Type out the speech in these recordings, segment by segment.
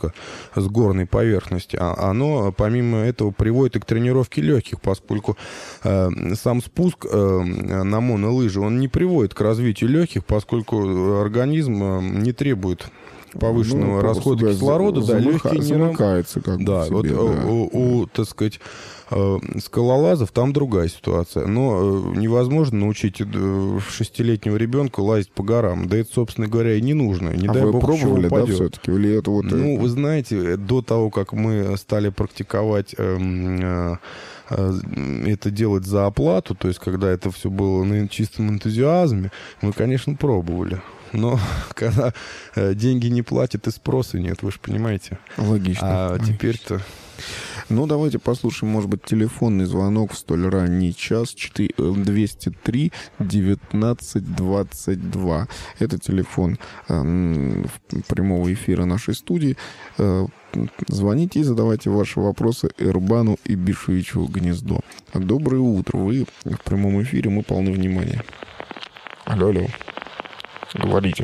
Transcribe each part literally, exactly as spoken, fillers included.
спуска с горной поверхности, оно помимо этого приводит и к тренировке легких, поскольку э, сам спуск э, на монолыжи, он не приводит к развитию легких, поскольку организм э, не требует повышенного ну, расхода кислорода, да, легкие не замыкается как бы да, в себе, вот да. У, у, так сказать, скалолазов там другая ситуация. Но невозможно научить шестилетнего ребенка лазить по горам. Да это, собственно говоря, и не нужно. Не а дай вы бог, пробовали, да, все-таки? Или это вот ну, это? Вы знаете, до того, как мы стали практиковать э, э, это делать за оплату, то есть когда это все было на чистом энтузиазме, мы, конечно, пробовали. Но когда э, деньги не платят и спроса нет, вы же понимаете. Логично. А логично. теперь-то... Ну, давайте послушаем, может быть, телефонный звонок в столь ранний час. двести три девятнадцать двадцать два. Это телефон э, прямого эфира нашей студии. Э, звоните и задавайте ваши вопросы Эрбану и Бишевичу Гнездо. Доброе утро. Вы в прямом эфире, мы полны внимания. Алло, алло. Говорите.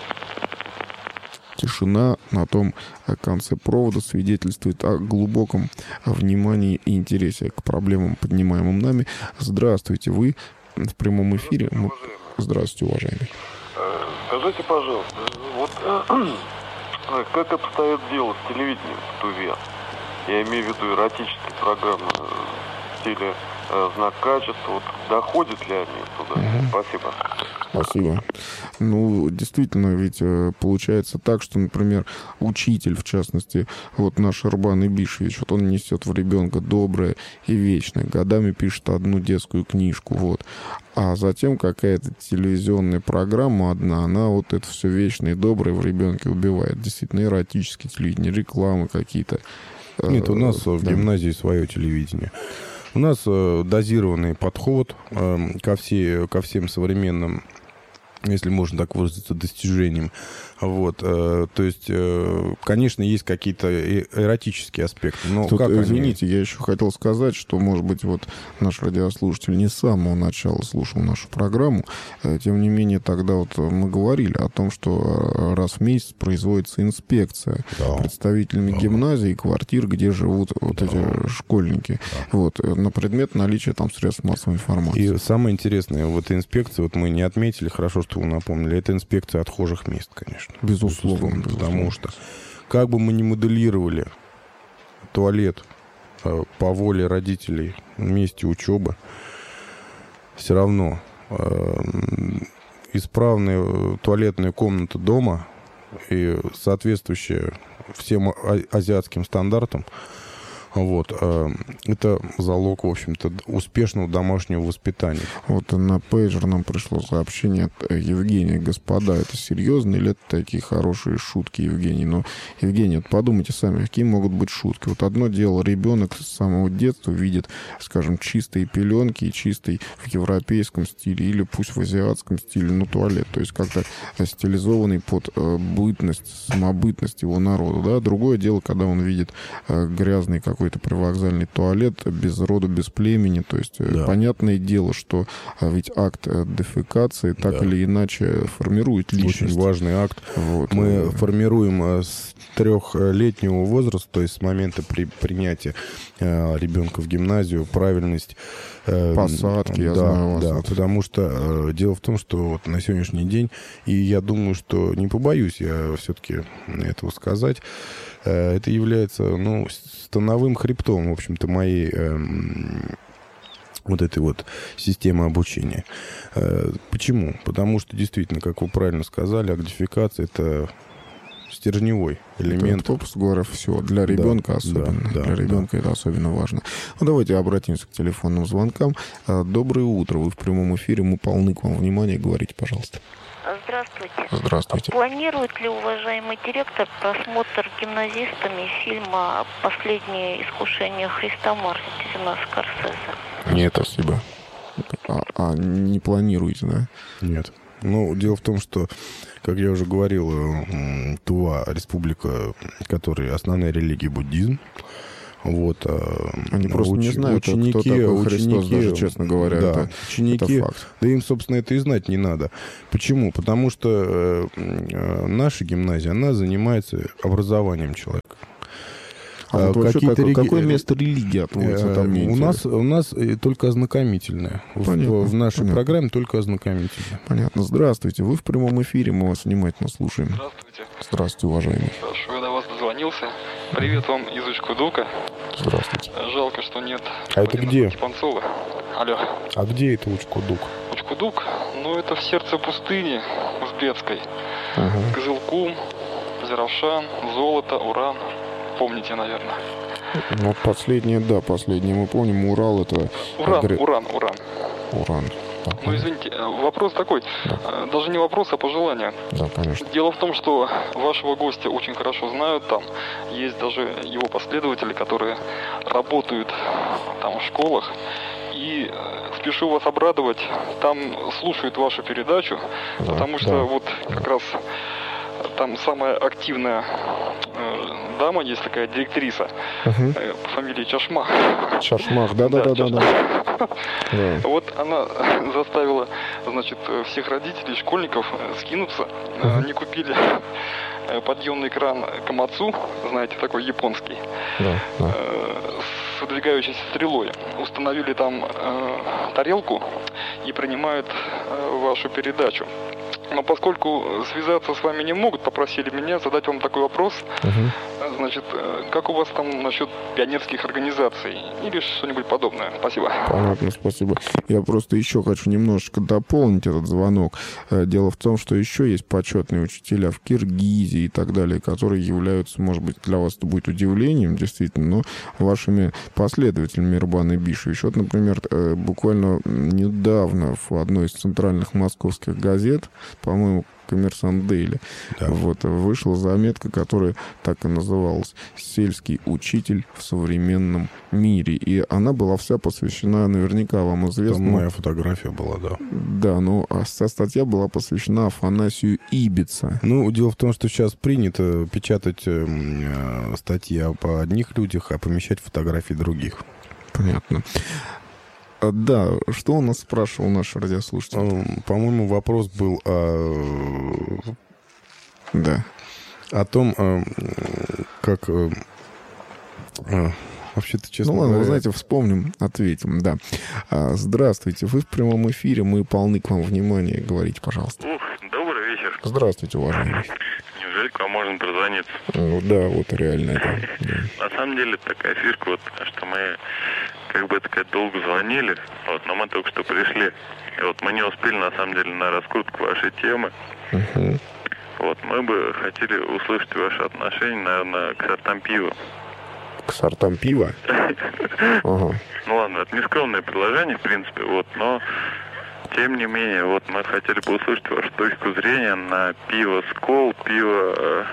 Тишина на том конце провода свидетельствует о глубоком внимании и интересе к проблемам, поднимаемым нами. Здравствуйте, вы в прямом эфире. Мы... Здравствуйте, уважаемый. Скажите, пожалуйста, вот как обстоит дело с телевидением в Туве? Я имею в виду эротические программы в стиле «Знак качества». Вот доходят ли они туда? Угу. Спасибо. Спасибо. Ну, действительно, ведь э, получается так, что, например, учитель, в частности, вот наш Эрбан Ибишевич, вот он несет в ребенка доброе и вечное, годами пишет одну детскую книжку, вот. А затем какая-то телевизионная программа одна, она вот это все вечное и доброе в ребенке убивает. Действительно, эротические телевидения, рекламы какие-то. Э, Нет, у нас да. в гимназии свое телевидение. У нас э, дозированный подход э, ко, все, ко всем современным, если можно так выразиться, достижениям. Вот, э, то есть, э, конечно, есть какие-то эротические аспекты, но Тут, как извините, они... я еще хотел сказать, что, может быть, вот наш радиослушатель не с самого начала слушал нашу программу, э, тем не менее, тогда вот мы говорили о том, что раз в месяц производится инспекция да. представителями да. гимназии и квартир, где живут вот да. эти школьники, да. вот, на предмет наличия там средств массовой информации. И самое интересное, в этой инспекции, вот мы не отметили, хорошо, что вы напомнили, это инспекция отхожих мест, конечно. Безусловно, безусловно. Потому что как бы мы ни моделировали туалет э, по воле родителей в месте учебы, все равно э, исправная туалетная комната дома и соответствующая всем азиатским стандартам, вот, э, это залог, в общем-то, успешного домашнего воспитания. Вот на пейджер нам пришло сообщение от Евгения. Господа, это серьезно или это такие хорошие шутки, Евгений? Но, Евгений, вот подумайте сами, какие могут быть шутки. Вот одно дело, ребенок с самого детства видит, скажем, чистые пеленки и чистый в европейском стиле или пусть в азиатском стиле, ну, туалет. То есть как-то стилизованный под э, бытность, самобытность его народа. Да? Другое дело, когда он видит э, грязный какой какой-то привокзальный туалет без рода, без племени. То есть да. понятное дело, что а ведь акт дефекации так да. или иначе формирует личность. Очень важный акт. Вот. Мы формируем с трехлетнего возраста, то есть с момента при, принятия э, ребенка в гимназию, правильность э, посадки, я да, знаю вас. Да, потому что э, дело в том, что вот на сегодняшний день, и я думаю, что не побоюсь я все-таки этого сказать, э, это является, ну, становым хребтом, в общем-то, моей э, вот этой вот системы обучения. Э, почему? Потому что, действительно, как вы правильно сказали, актификация — это стержневой элемент. Это, попросту говоря, все. Для ребенка да, особенно. Да, Для да, ребенка да. это особенно важно. Ну, давайте обратимся к телефонным звонкам. Доброе утро. Вы в прямом эфире. Мы полны к вам внимания. Говорите, пожалуйста. Здравствуйте. Здравствуйте. Планирует ли уважаемый директор просмотр гимназистами фильма «Последнее искушение Христа» Мартина Скорсезе? Нет, спасибо. А, а не планируете, да? Нет. Ну, дело в том, что, как я уже говорил, Тува — республика, которой основная религия буддизм. Вот, а, Они просто уч, не знают, ученики, кто такой ученики, Христос, даже, честно говоря. Да, это, ученики, это факт. Да им, собственно, это и знать не надо. Почему? Потому что э, э, наша гимназия, она занимается образованием человека. А вот вообще как, реги... какое место религии отводится там? У нас, у нас только ознакомительное. Понятно, в, в нашей понятно. программе только ознакомительное. Понятно. Здравствуйте. Вы в прямом эфире, мы вас внимательно слушаем. Здравствуйте. Здравствуйте, уважаемый. Хорошо, я до вас дозвонился. Привет вам из Учкудука. Здравствуйте. Жалко, что нет. А это где? Кипанцова. Алло. А где это Учкудук? Учкудук? Ну, это в сердце пустыни узбекской. Ага. Кызылкум, Зеравшан, золото, уран. Помните, наверное. Ну, последнее, да, последнее мы помним. Урал это... Уран, Гре... уран, уран. Уран. Да. Ну, извините, вопрос такой. Да. Даже не вопрос, а пожелание. Да, конечно. Дело в том, что вашего гостя очень хорошо знают там. Есть даже его последователи, которые работают там в школах. И спешу вас обрадовать, там слушают вашу передачу, да, потому что да. вот как раз там самая активная э, дама есть такая директриса, uh-huh. э, по фамилии Чашмах. Чашмах, да-да-да. да. Вот она заставила, значит, всех родителей, школьников скинуться. Uh-huh. Они купили подъемный кран Камацу, знаете, такой японский, да, да. с выдвигающейся стрелой. Установили там э, тарелку и принимают э, вашу передачу. Но поскольку связаться с вами не могут, попросили меня задать вам такой вопрос. Uh-huh. Значит, как у вас там насчет пионерских организаций или что-нибудь подобное? Спасибо. Понятно, спасибо. Я просто еще хочу немножечко дополнить этот звонок. Дело в том, что еще есть почетные учителя в Киргизии и так далее, которые являются, может быть, для вас это будет удивлением, действительно, но вашими последователями Мирбан Ибишевич. Вот, например, буквально недавно в одной из центральных московских газет, по-моему, «Коммерсант Дейли», да. вот, вышла заметка, которая так и называлась «Сельский учитель в современном мире». И она была вся посвящена, наверняка вам известно... Там моя фотография была, да. Да, но вся статья была посвящена Афанасию Ибица. Ну, дело в том, что сейчас принято печатать э, статьи об одних людях, а помещать фотографии других. Понятно. Да, что у нас спрашивал наш радиослушатель? По-моему, вопрос был о... Да. о том, как... Вообще-то, честно Ну ладно, говоря... вы знаете, вспомним, ответим, да. Здравствуйте, вы в прямом эфире, мы полны к вам внимания. Говорите, пожалуйста. Ух, добрый вечер. Здравствуйте, уважаемый. Неужели к вам можно прозвониться? Ну, да, вот реально это. Да. На самом деле такая фишка, вот, что мы как бы так долго звонили, вот, но мы только что пришли. И вот мы не успели, на самом деле, на раскрутку вашей темы. Uh-huh. Вот, мы бы хотели услышать ваши отношения, наверное, к сортам пива. К сортам пива? Ага. Ну ладно, это не скромное предложение, в принципе, вот, но тем не менее, вот мы хотели бы услышать вашу точку зрения на пиво Скол, пиво,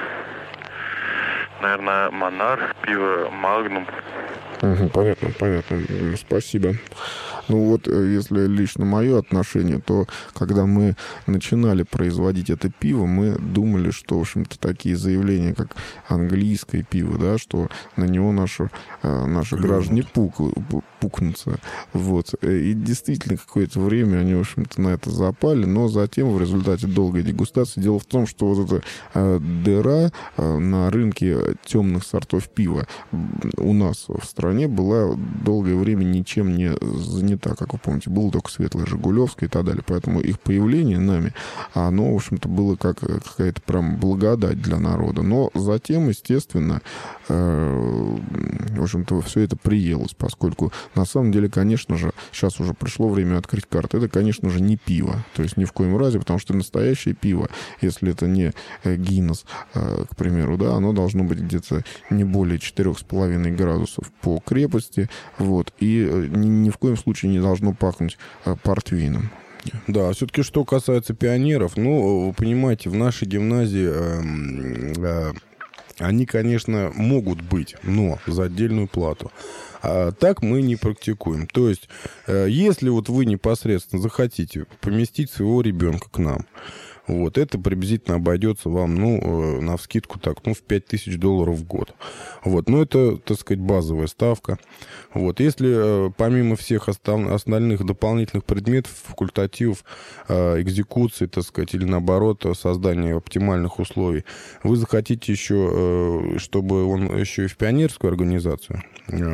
наверное, Монарх, пиво Магнум. Угу, понятно, понятно. Спасибо. Ну вот, если лично мое отношение, то когда мы начинали производить это пиво, мы думали, что, в общем-то, такие заявления, как английское пиво, да, что на него наши, наши граждане пук, пукнутся. Вот. И действительно, какое-то время они, в общем-то, на это запали, но затем, в результате долгой дегустации, дело в том, что вот эта дыра на рынке темных сортов пива у нас в стране была долгое время ничем не занята, как вы помните. Было только светлое Жигулевское и так далее. Поэтому их появление нами, оно, в общем-то, было как какая-то прям благодать для народа. Но затем, естественно, э, в общем-то, все это приелось, поскольку на самом деле, конечно же, сейчас уже пришло время открыть карты. Это, конечно же, не пиво. То есть ни в коем разе, потому что настоящее пиво, если это не Гиннес, э, к примеру, да, оно должно быть где-то не более четырех с половиной градусов по крепости, вот, и ни, ни в коем случае не должно пахнуть э, портвейном. Да, все-таки что касается пионеров, ну, вы понимаете, в нашей гимназии э, э, они, конечно, могут быть, но за отдельную плату. А так мы не практикуем. То есть, э, если вот вы непосредственно захотите поместить своего ребенка к нам, Вот, это приблизительно обойдется вам, ну, на вскидку так, ну, в пять тысяч долларов в год. Вот, ну, это, так сказать, базовая ставка. Вот, если помимо всех остальных дополнительных предметов, факультативов, экзекуций, так сказать, или наоборот, создания оптимальных условий, вы захотите еще, чтобы он еще и в пионерскую организацию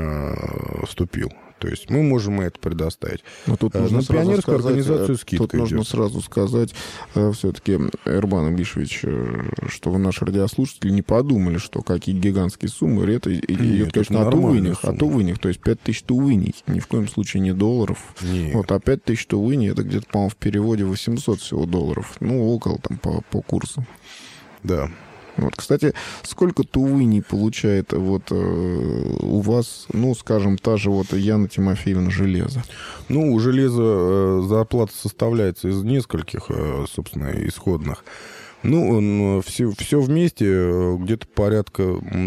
вступил, то есть мы можем это предоставить. Но тут нужно на сразу пионерскую сказать, организацию скидка Тут нужно идет. сразу сказать, все-таки, Эрбан Абишевич, что вы, наши радиослушатели, не подумали, что какие гигантские суммы. Это идет, конечно, от увынях, от увынях. То есть пять тысяч тувыней, ни в коем случае не долларов. Нет. Вот, а пять тысяч тувыней, это где-то, по-моему, в переводе восемьсот всего долларов. Ну, около там по, по курсу. Да. Вот, кстати, сколько тувыней получает вот э, у вас, ну, скажем, та же вот Яна Тимофеевна железо? Ну, у железа э, зарплата составляется из нескольких, э, собственно, исходных. Ну, все, все вместе э, где-то порядка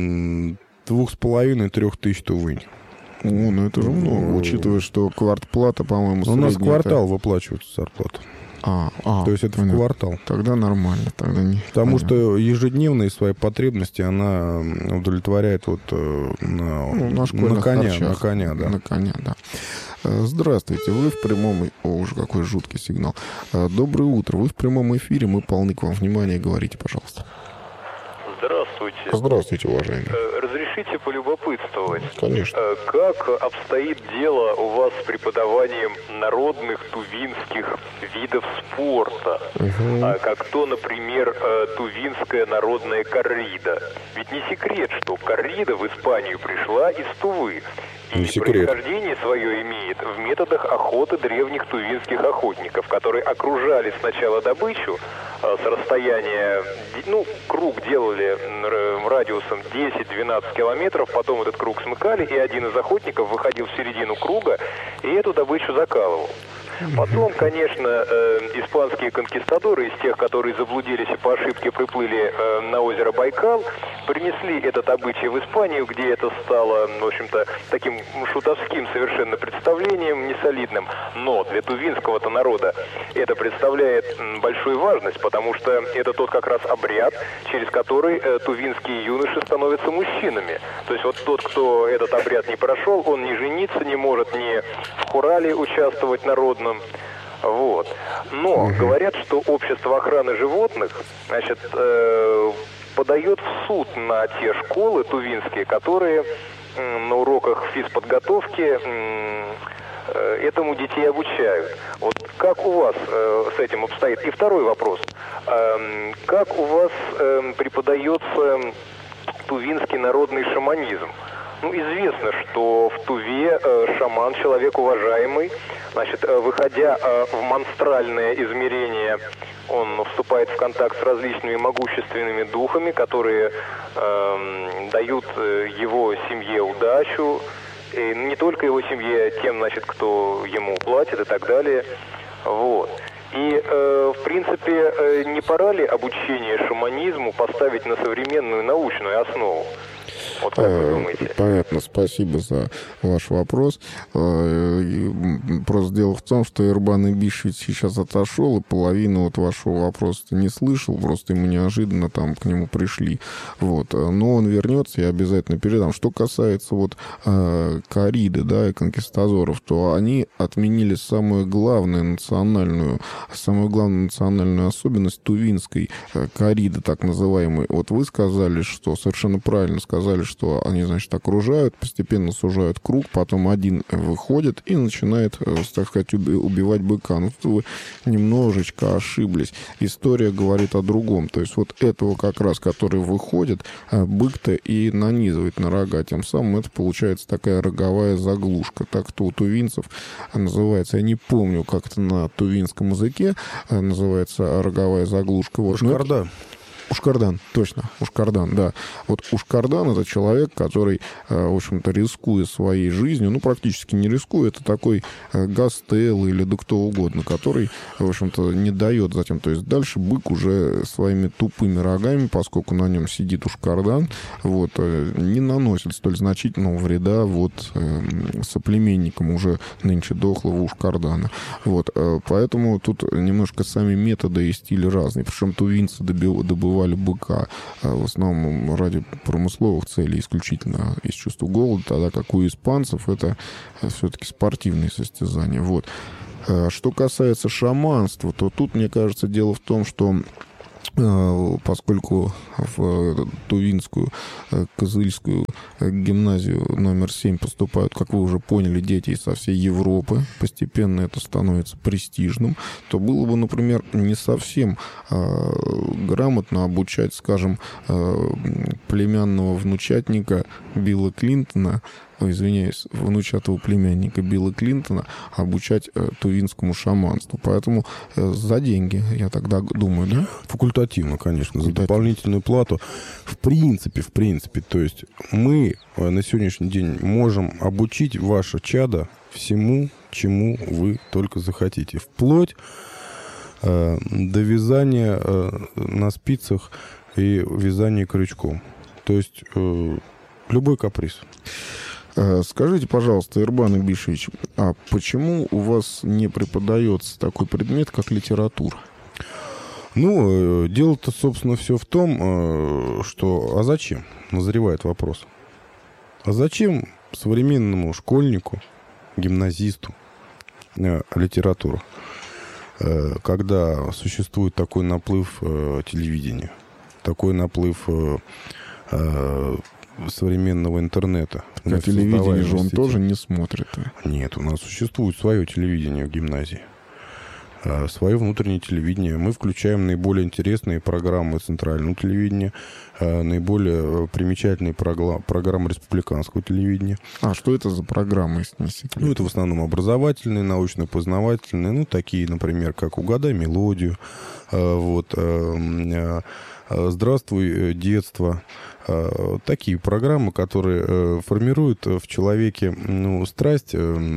м, двух с половиной трех тысяч тувынь. О, ну это же много, учитывая, что квартплата, по-моему, у нас квартал это... выплачивается зарплата. А, а, то есть это понятно. В квартал. Тогда нормально. Тогда не... Потому понятно. что ежедневные свои потребности она удовлетворяет вот на, ну, на, на коня. харчах. На коня, да. На коня, да. Здравствуйте, вы в прямом... О, уже какой жуткий сигнал. Доброе утро, вы в прямом эфире, мы полны к вам внимания, говорите, пожалуйста. Здравствуйте. Здравствуйте, уважаемый. Разрешите полюбопытствовать? Конечно. Как обстоит дело у вас с преподаванием народных тувинских видов спорта? Угу. Как то, например, тувинская народная коррида. Ведь не секрет, что коррида в Испанию пришла из Тувы. И происхождение свое имеет в методах охоты древних тувинских охотников, которые окружали сначала добычу э, с расстояния, ну, круг делали радиусом десять-двенадцать километров, потом этот круг смыкали, и один из охотников выходил в середину круга и эту добычу закалывал. Потом, конечно, э, испанские конкистадоры, из тех, которые заблудились и по ошибке приплыли э, на озеро Байкал, принесли этот обычай в Испанию, где это стало, в общем-то, таким шутовским совершенно представлением, несолидным. Но для тувинского-то народа это представляет большую важность, потому что это тот как раз обряд, через который э, тувинские юноши становятся мужчинами. То есть вот тот, кто этот обряд не прошел, он не жениться не может, ни в хурале участвовать народном. Вот. Но угу. говорят, что общество охраны животных, значит, э, подает в суд на те школы тувинские, которые э, на уроках физподготовки э, э, этому детей обучают. Вот как у вас э, с этим обстоит? И второй вопрос. Э, как у вас э, преподается тувинский народный шаманизм? Ну, известно, что в Туве э, шаман, человек уважаемый, значит, э, выходя э, в монстральное измерение, он вступает в контакт с различными могущественными духами, которые э, дают э, его семье удачу, и не только его семье, тем, значит, кто ему платит и так далее. Вот. И, э, в принципе, э, не пора ли обучение шаманизму поставить на современную научную основу? Вот как вы думаете? Понятно, спасибо за ваш вопрос. Просто дело в том, что Эрбан Абишевич сейчас отошел, и половину вот вашего вопроса не слышал, просто ему неожиданно там к нему пришли. Вот. Но он вернется, я обязательно передам. Что касается вот корриды, да, и конкистадоров, то они отменили самую главную национальную, самую главную национальную особенность тувинской корриды, так называемой. Вот вы сказали, что совершенно правильно сказали, что они, значит, окружают, постепенно сужают круг, потом один выходит и начинает, так сказать, убивать быка. Но тут вы немножечко ошиблись. История говорит о другом. То есть вот этого как раз, который выходит, бык-то и нанизывает на рога. Тем самым это получается такая роговая заглушка. Так-то у тувинцев называется, я не помню, как это на тувинском языке называется роговая заглушка. Вот. Башкарда. Ушкардан, точно, Ушкардан, да. Вот Ушкардан — это человек, который, в общем-то, рискуя своей жизнью, ну, практически не рискуя, это такой Гастелло или да кто угодно, который, в общем-то, не дает затем. То есть дальше бык уже своими тупыми рогами, поскольку на нем сидит Ушкардан, вот, не наносит столь значительного вреда вот соплеменникам уже нынче дохлого Ушкардана. Вот, поэтому тут немножко сами методы и стили разные. Причем тувинцы добывали быка в основном ради промысловых целей исключительно из чувства голода, тогда как у испанцев это все-таки спортивные состязания. Вот. Что касается шаманства, то тут, мне кажется, дело в том, что поскольку в Тувинскую Кызыльскую гимназию номер семь поступают, как вы уже поняли, дети со всей Европы, постепенно это становится престижным, то было бы, например, не совсем э, грамотно обучать, скажем, э, племянного внучатника Билла Клинтона, Ой, извиняюсь, внучатого племянника Билла Клинтона обучать э, тувинскому шаманству. Поэтому э, за деньги, я тогда думаю, да? Факультативно, конечно, за дополнительную плату. В принципе, в принципе, то есть мы э, на сегодняшний день можем обучить ваше чадо всему, чему вы только захотите. Вплоть э, до вязания э, на спицах и вязания крючком. То есть э, любой каприз. Скажите, пожалуйста, Ирбан Ибишевич, а почему у вас не преподается такой предмет, как литература? Ну, дело-то, собственно, все в том, что... А зачем? Назревает вопрос. А зачем современному школьнику, гимназисту литература, когда существует такой наплыв телевидения, такой наплыв современного интернета? На телевидении же он тоже не смотрит. Нет, у нас существует свое телевидение в гимназии. Свое внутреннее телевидение. Мы включаем наиболее интересные программы центрального телевидения, наиболее примечательные программы республиканского телевидения. А что это за программы, если не секрет? Ну, это в основном образовательные, научно-познавательные, ну, такие, например, как «Угадай мелодию», вот, «Здравствуй, детство». Такие программы, которые формируют в человеке, ну, страсть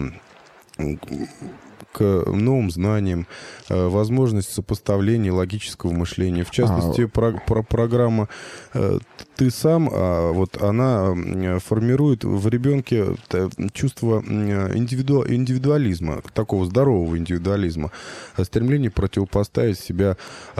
к новым знаниям, возможность сопоставления логического мышления. В частности, а... про, про, программа «Ты сам», вот она формирует в ребенке чувство индивиду... индивидуализма, такого здорового индивидуализма, стремление противопоставить себя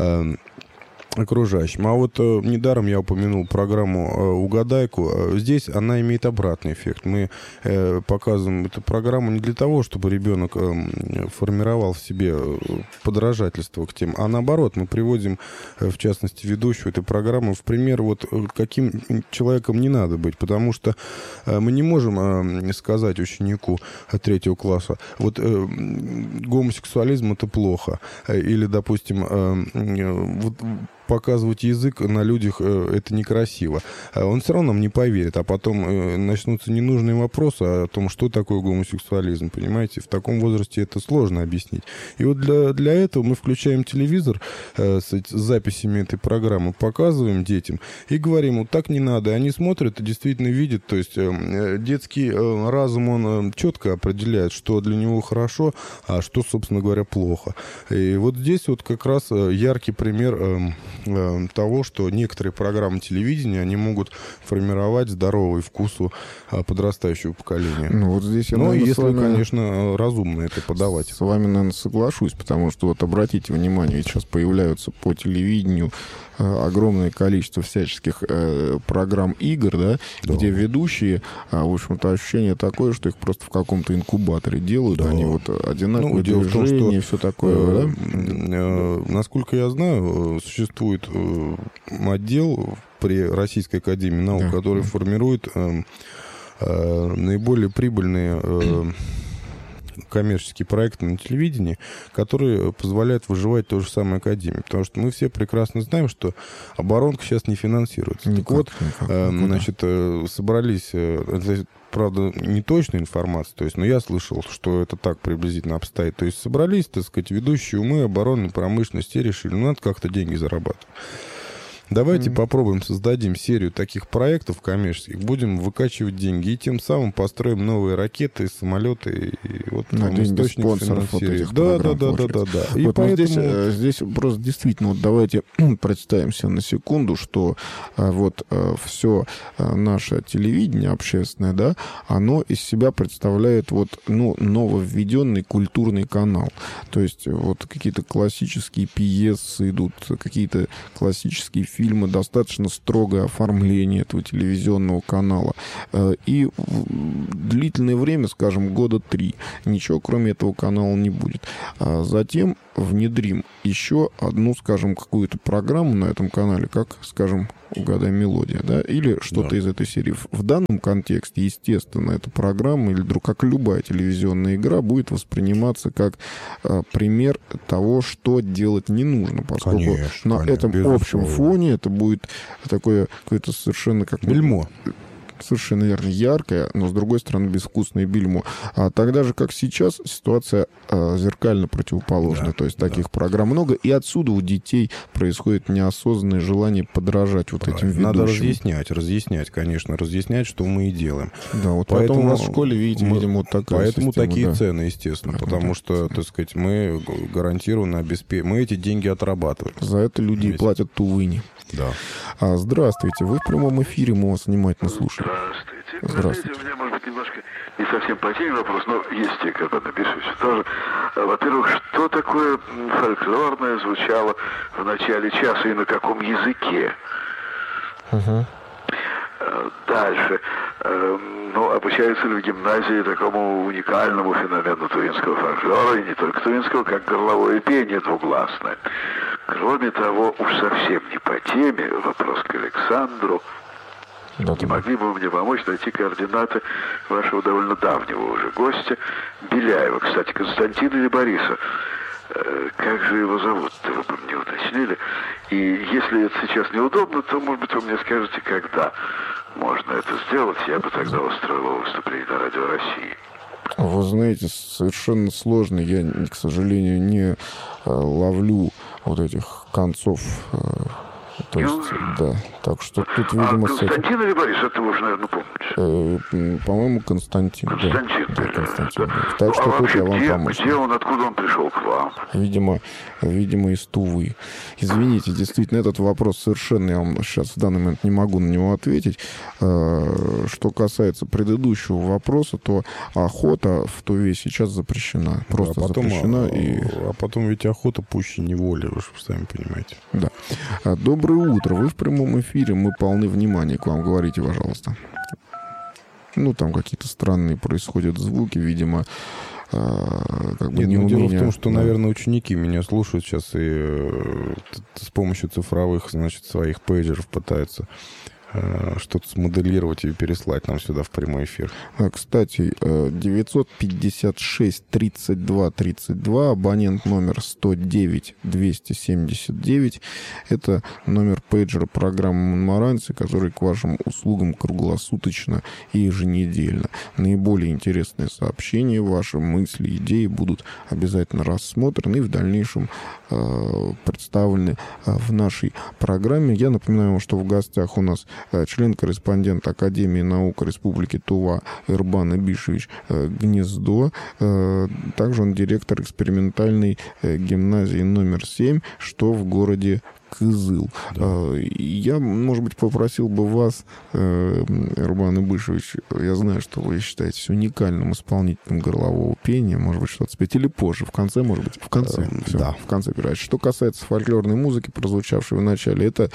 окружающим. А вот э, недаром я упомянул программу э, «Угадайку». Э, здесь она имеет обратный эффект. Мы э, показываем эту программу не для того, чтобы ребенок э, формировал в себе подражательство к тем, а наоборот, мы приводим, э, в частности, ведущего этой программы в пример, вот каким человеком не надо быть, потому что э, мы не можем э, сказать ученику третьего класса, вот э, гомосексуализм — это плохо, э, или, допустим, э, э, вот показывать язык на людях — это некрасиво. Он все равно нам не поверит, а потом начнутся ненужные вопросы о том, что такое гомосексуализм, понимаете? В таком возрасте это сложно объяснить. И вот для, для этого мы включаем телевизор с, с записями этой программы, показываем детям и говорим, вот так не надо. И они смотрят и действительно видят, то есть детский разум, он четко определяет, что для него хорошо, а что, собственно говоря, плохо. И вот здесь вот как раз яркий пример того, что некоторые программы телевидения, они могут формировать здоровый вкус у подрастающего поколения. Ну, вот здесь я, Но наверное, если, вами, конечно, разумно это подавать. С вами, наверное, соглашусь, потому что вот обратите внимание, ведь сейчас появляются по телевидению огромное количество всяческих э, программ игр, да, да, где ведущие, а, в общем-то, ощущение такое, что их просто в каком-то инкубаторе делают, да. Они вот одинаковые, ну, движения и все такое. Э, да? э, насколько я знаю, существует э, отдел при Российской академии наук, да, который да. формирует э, э, наиболее прибыльные э, коммерческие проекты на телевидении, которые позволяют выживать той же самой академии. Потому что мы все прекрасно знаем, что оборонка сейчас не финансируется. Никак, так вот, никак, э, значит, э, собрались... Э, правда, не точная информация, то есть, но я слышал, что это так приблизительно обстоит. То есть собрались, так сказать, ведущие умы оборонной промышленности и решили, ну, надо как-то деньги зарабатывать. Давайте mm-hmm. попробуем, создадим серию таких проектов коммерческих, будем выкачивать деньги и тем самым построим новые ракеты, самолеты и вот на деньги спонсоров вот этих да, программ. Да, да, да, да, да. И вот поэтому... здесь, здесь просто действительно, вот давайте представим себе на секунду, что вот все наше телевидение общественное, да, оно из себя представляет вот, ну, нововведенный культурный канал. То есть вот какие-то классические пьесы идут, какие-то классические фильмы, достаточно строгое оформление этого телевизионного канала. И длительное время, скажем, года три, ничего кроме этого канала не будет. А затем внедрим еще одну, скажем, какую-то программу на этом канале, как, скажем, «Угадай мелодия», да, или что-то да. из этой серии. В данном контексте, естественно, эта программа, или вдруг, как любая телевизионная игра, будет восприниматься как а, пример того, что делать не нужно, поскольку конечно, на конечно, этом безусловно. общем фоне это будет такое какое-то совершенно как... Бельмо. Совершенно верно, яркое, но, с другой стороны, безвкусное бельмо. А тогда же, как сейчас, ситуация а, зеркально противоположная. Да, то есть да. таких программ много, и отсюда у детей происходит неосознанное желание подражать вот этим ведущим. Надо разъяснять, разъяснять, конечно, разъяснять, что мы и делаем. Да, вот поэтому, поэтому у нас в школе, видите, мы, видимо, вот такая Поэтому система, такие да. цены, естественно, поэтому потому что, так сказать, мы гарантированно обеспечим, мы эти деньги отрабатываем. За это люди и платят тувыни. Да. А, здравствуйте, вы в прямом эфире, мы вас внимательно слушаем. Здравствуйте. Здравствуйте. У меня, может быть, немножко не совсем по теме вопрос, но есть те, когда напишешь тоже. Во-первых, что такое фольклорное звучало в начале часа и на каком языке? Uh-huh. Дальше. Ну, обучаются ли в гимназии такому уникальному феномену тувинского фольклора, и не только тувинского, как горловое пение двугласное. Кроме того, уж совсем не по теме, вопрос к Александру. Да, не могли бы вы мне помочь найти координаты вашего довольно давнего уже гостя, Беляева, кстати, Константина или Бориса? Как же его зовут-то, вы бы мне уточнили. И если это сейчас неудобно, то, может быть, вы мне скажете, когда можно это сделать. Я бы тогда устроил выступление на Радио России. Вы знаете, совершенно сложно. Я, к сожалению, не ловлю вот этих концов. То есть, ну, да. Так что тут, видимо... А Константин или Борис, это вы уже, наверное, помните? Э, по-моему, Константин. Константин. Да, да, Константин. Да. Так ну, что а тут я вам где, помочь. Где он, откуда он пришел к вам? Видимо, видимо, из Тувы. Извините, действительно, этот вопрос совершенно, я вам сейчас в данный момент не могу на него ответить. Что касается предыдущего вопроса, то охота в Туве сейчас запрещена. Просто да, а потом, запрещена. А, и... а потом ведь охота пуще неволи, вы же сами понимаете. Да. Доброе утро. Вы в прямом эфире. Мы полны внимания к вам. Говорите, пожалуйста. Ну, там какие-то странные происходят звуки, видимо, как бы Нет, неумение... Дело в том, что, да. наверное, ученики меня слушают сейчас и э, с помощью цифровых, значит, своих пейджеров пытаются э, что-то смоделировать и переслать нам сюда в прямой эфир. Кстати, девятьсот пятьдесят шесть тридцать два тридцать два, абонент номер сто девять двести семьдесят девять. Это номер пейджера программы «Монмаранси», который к вашим услугам круглосуточно и еженедельно. Наиболее интересные сообщения, ваши мысли, идеи будут обязательно рассмотрены и в дальнейшем э, представлены э, в нашей программе. Я напоминаю вам, что в гостях у нас э, член-корреспондент Академии наук Республики Тува Ирбан Ибишевич э, Гнездо. Э, также он директор экспериментальной э, гимназии номер семь, что в городе Кызыл. Да. Я, может быть, попросил бы вас, Ирбан Ибишевич, я знаю, что вы считаетесь уникальным исполнителем горлового пения, может быть, что-то спеть, или позже, в конце, может быть, в конце. Все, да. В конце передачи. Что касается фольклорной музыки, прозвучавшей в начале, это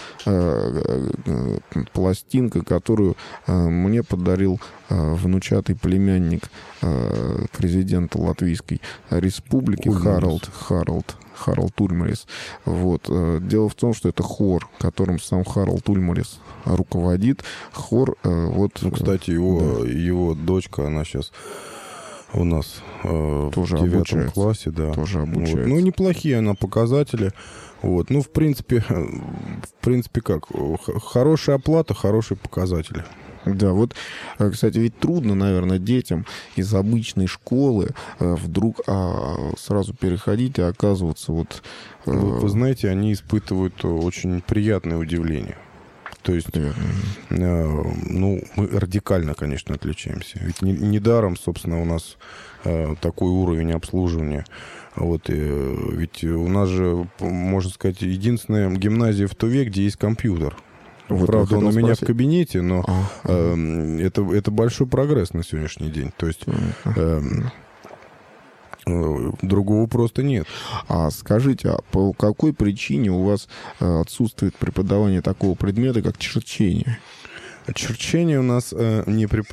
пластинка, которую мне подарил внучатый племянник президента Латвийской Республики Харалд Харалд Харалд Ульмарис. Вот. Дело в том, что это хор, которым сам Харалд Ульмарис руководит. Хор, вот... Ну, кстати, его, да. его дочка, она сейчас у нас тоже в девятом обучается. классе, да. Тоже обучается. Вот. Ну, неплохие она показатели. Вот. Ну, в принципе, в принципе, как? Хорошая оплата, хорошие показатели. Да, вот, кстати, ведь трудно, наверное, детям из обычной школы вдруг а, сразу переходить и оказываться вот... Вы, вы знаете, они испытывают очень приятное удивление. То есть, э, ну, мы радикально, конечно, отличаемся. Ведь не, недаром, собственно, у нас э, такой уровень обслуживания. Вот, э, ведь у нас же, можно сказать, единственная гимназия в Туве, где есть компьютер. Вот, правда, он у меня спросить. в кабинете, но а, э, это, это большой прогресс на сегодняшний день. То есть э, э, другого просто нет. А скажите, а по какой причине у вас отсутствует преподавание такого предмета, как черчение? Черчение у нас э, не преп...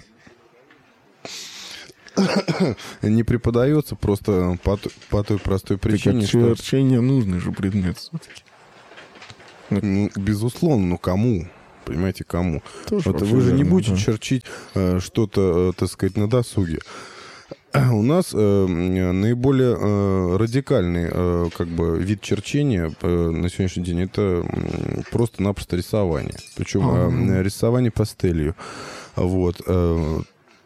не преподается просто по, по той простой причине, так, что... черчение нужный же предмет все-таки. Ну, безусловно, но кому? Понимаете, кому? Тоже вот вы же не будете да. черчить э, что-то, э, так сказать, на досуге. У нас э, наиболее э, радикальный э, как бы, вид черчения э, на сегодняшний день — это э, просто-напросто рисование. Причем э, рисование пастелью. Вот. Э,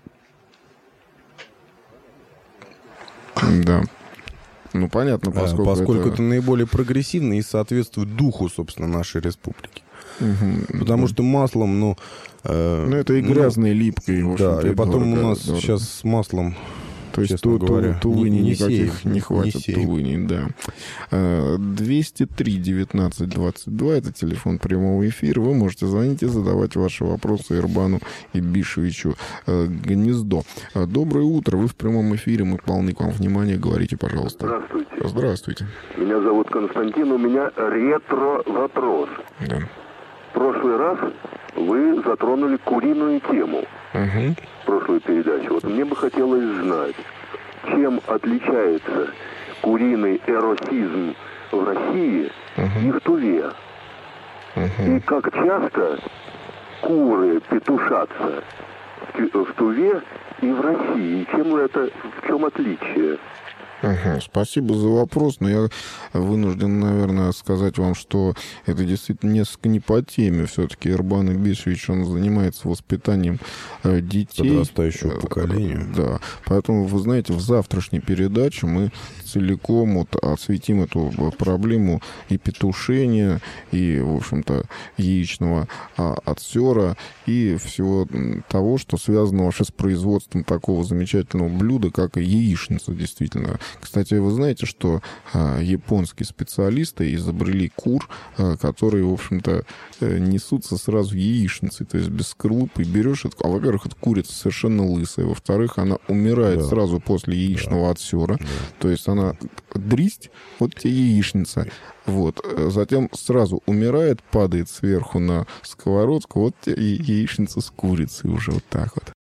да. Ну, понятно, поскольку, поскольку это... это наиболее прогрессивно и соответствует духу, собственно, нашей республики. Угу, Потому да. что маслом, ну... Э, ну, это и грязное, ну, липкое. И, да, и потом дорого, у нас дорого. сейчас с маслом, то есть честно ту, говоря, ту, тувыни не, не никаких сеем, не хватит, не тувыни, да. двести три девятнадцать двадцать два — это телефон прямого эфира. Вы можете звонить и задавать ваши вопросы Ирбану и Бишевичу. Гнездо. Доброе утро, вы в прямом эфире, мы полны к вам внимания. Говорите, пожалуйста. Здравствуйте. Здравствуйте. Меня зовут Константин, у меня ретро-вопрос. Да. В прошлый раз вы затронули куриную тему. Угу. Прошлую передачу. Вот мне бы хотелось знать, чем отличается куриный эротизм в России угу. и в Туве. Угу. И как часто куры петушатся в Туве и в России. И чем это, в чем отличие? Угу. Спасибо за вопрос, но я вынужден, наверное, сказать вам, что это действительно несколько не по теме. Все-таки Ирбан Ибишевич, он занимается воспитанием детей. Подрастающего поколения. Да, поэтому, вы знаете, в завтрашней передаче мы целиком вот осветим эту проблему и петушения, и, в общем-то, яичного отсера, и всего того, что связано вообще с производством такого замечательного блюда, как яичница, действительно. Кстати, вы знаете, что а, японские специалисты изобрели кур, а, которые, в общем-то, а, несутся сразу яичницей, то есть без скорлупы. Берешь это, а, во-первых, эта курица совершенно лысая, во-вторых, она умирает да. сразу после яичного да. отсера, да. то есть она дристь, вот тебе яичница. Вот. Затем сразу умирает, падает сверху на сковородку, вот тебе и яичница с курицей уже вот так вот.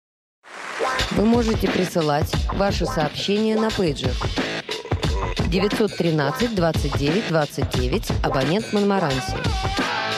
Вы можете присылать ваши сообщения на пейджер девятьсот тринадцать двадцать девять двадцать девять, абонент Монмаранси.